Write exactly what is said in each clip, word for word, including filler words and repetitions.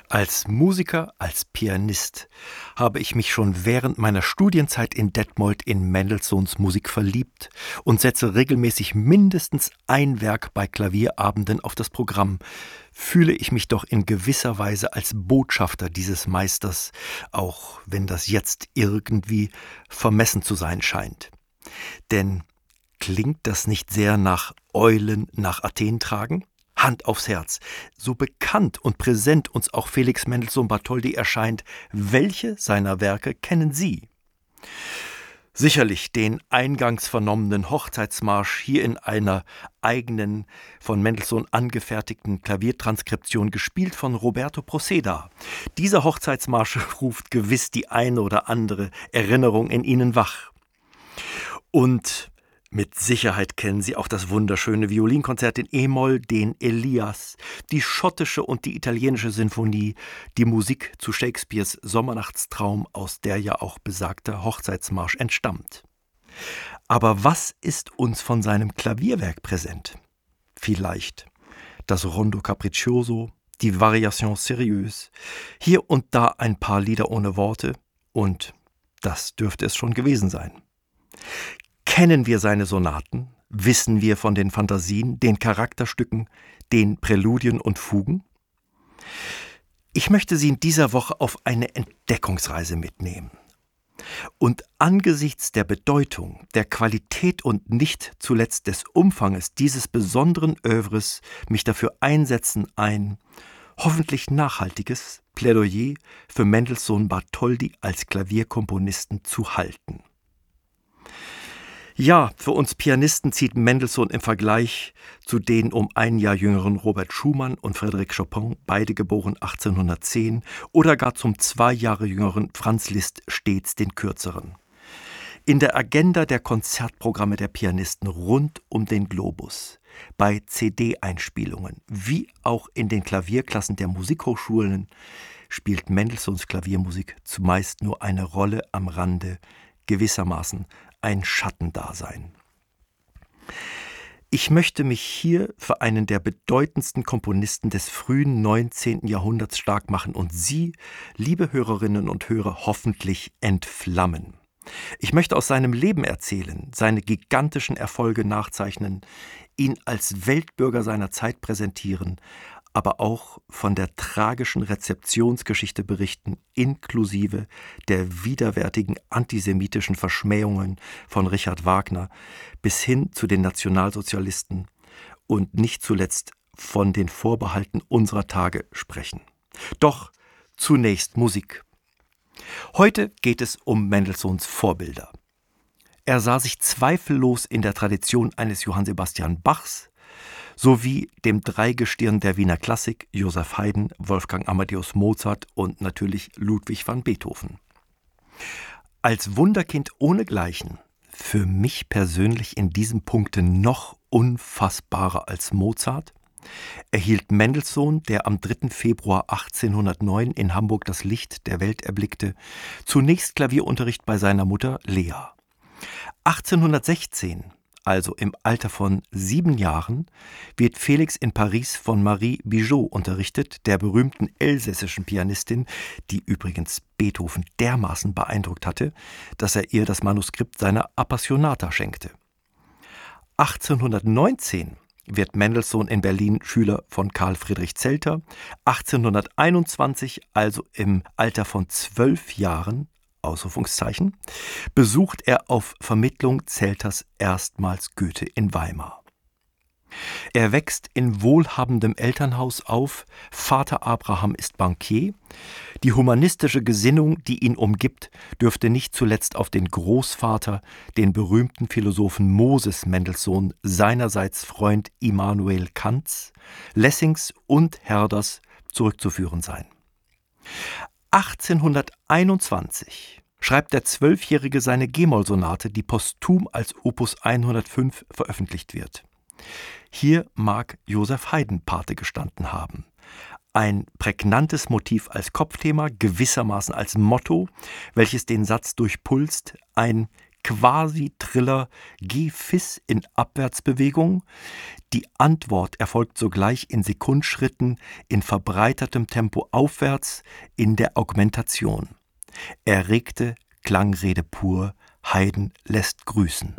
Als Musiker, als Pianist habe ich mich schon während meiner Studienzeit in Detmold in Mendelssohns Musik verliebt und setze regelmäßig mindestens ein Werk bei Klavierabenden auf das Programm. Fühle ich mich doch in gewisser Weise als Botschafter dieses Meisters, auch wenn das jetzt irgendwie vermessen zu sein scheint. Denn klingt das nicht sehr nach Eulen nach Athen tragen? Hand aufs Herz, so bekannt und präsent uns auch Felix Mendelssohn Bartholdy erscheint, welche seiner Werke kennen Sie? Sicherlich den eingangs vernommenen Hochzeitsmarsch, hier in einer eigenen, von Mendelssohn angefertigten Klaviertranskription, gespielt von Roberto Proceda. Dieser Hochzeitsmarsch ruft gewiss die eine oder andere Erinnerung in Ihnen wach. Und mit Sicherheit kennen Sie auch das wunderschöne Violinkonzert in E-Moll, den Elias, die schottische und die italienische Sinfonie, die Musik zu Shakespeares Sommernachtstraum, aus der ja auch besagter Hochzeitsmarsch entstammt. Aber was ist uns von seinem Klavierwerk präsent? Vielleicht das Rondo Capriccioso, die Variation Sérieuse, hier und da ein paar Lieder ohne Worte, und das dürfte es schon gewesen sein. Kennen wir seine Sonaten? Wissen wir von den Fantasien, den Charakterstücken, den Präludien und Fugen? Ich möchte Sie in dieser Woche auf eine Entdeckungsreise mitnehmen und angesichts der Bedeutung, der Qualität und nicht zuletzt des Umfanges dieses besonderen Œuvres mich dafür einsetzen, ein hoffentlich nachhaltiges Plädoyer für Mendelssohn Bartholdy als Klavierkomponisten zu halten. Ja, für uns Pianisten zieht Mendelssohn im Vergleich zu den um ein Jahr jüngeren Robert Schumann und Frédéric Chopin, beide geboren achtzehnhundertzehn, oder gar zum zwei Jahre jüngeren Franz Liszt stets den kürzeren. In der Agenda der Konzertprogramme der Pianisten rund um den Globus, bei C D-Einspielungen, wie auch in den Klavierklassen der Musikhochschulen, spielt Mendelssohns Klaviermusik zumeist nur eine Rolle am Rande, gewissermaßen ein Schattendasein. Ich möchte mich hier für einen der bedeutendsten Komponisten des frühen neunzehnten Jahrhunderts stark machen und Sie, liebe Hörerinnen und Hörer, hoffentlich entflammen. Ich möchte aus seinem Leben erzählen, seine gigantischen Erfolge nachzeichnen, ihn als Weltbürger seiner Zeit präsentieren, aber auch von der tragischen Rezeptionsgeschichte berichten, inklusive der widerwärtigen antisemitischen Verschmähungen von Richard Wagner bis hin zu den Nationalsozialisten und nicht zuletzt von den Vorbehalten unserer Tage sprechen. Doch zunächst Musik. Heute geht es um Mendelssohns Vorbilder. Er sah sich zweifellos in der Tradition eines Johann Sebastian Bachs sowie dem Dreigestirn der Wiener Klassik, Joseph Haydn, Wolfgang Amadeus Mozart und natürlich Ludwig van Beethoven. Als Wunderkind ohnegleichen, für mich persönlich in diesem Punkte noch unfassbarer als Mozart, erhielt Mendelssohn, der am dritten Februar achtzehnhundertneun in Hamburg das Licht der Welt erblickte, zunächst Klavierunterricht bei seiner Mutter Lea. achtzehnhundertsechzehn, also im Alter von sieben Jahren, wird Felix in Paris von Marie Bigot unterrichtet, der berühmten elsässischen Pianistin, die übrigens Beethoven dermaßen beeindruckt hatte, dass er ihr das Manuskript seiner Appassionata schenkte. achtzehnhundertneunzehn wird Mendelssohn in Berlin Schüler von Karl Friedrich Zelter, achtzehnhunderteinundzwanzig, also im Alter von zwölf Jahren, Ausrufungszeichen, besucht er auf Vermittlung Zelters erstmals Goethe in Weimar. Er wächst in wohlhabendem Elternhaus auf, Vater Abraham ist Bankier. Die humanistische Gesinnung, die ihn umgibt, dürfte nicht zuletzt auf den Großvater, den berühmten Philosophen Moses Mendelssohn, seinerseits Freund Immanuel Kants, Lessings und Herders zurückzuführen sein. achtzehnhunderteinundzwanzig schreibt der Zwölfjährige seine G-Moll-Sonate, die posthum als Opus hundertfünf veröffentlicht wird. Hier mag Joseph Haydn Pate gestanden haben. Ein prägnantes Motiv als Kopfthema, gewissermaßen als Motto, welches den Satz durchpulst: ein Quasi-Triller G-Fis in Abwärtsbewegung. Die Antwort erfolgt sogleich in Sekundschritten in verbreitertem Tempo aufwärts in der Augmentation. Erregte Klangrede pur, Haydn lässt grüßen.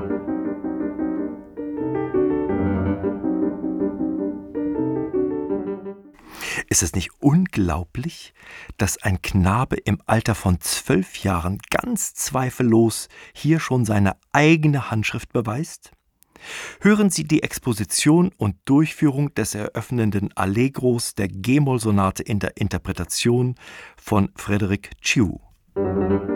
Ist es nicht unglaublich, dass ein Knabe im Alter von zwölf Jahren ganz zweifellos hier schon seine eigene Handschrift beweist? Hören Sie die Exposition und Durchführung des eröffnenden Allegros der G-Moll-Sonate in der Interpretation von Frédéric Chiu.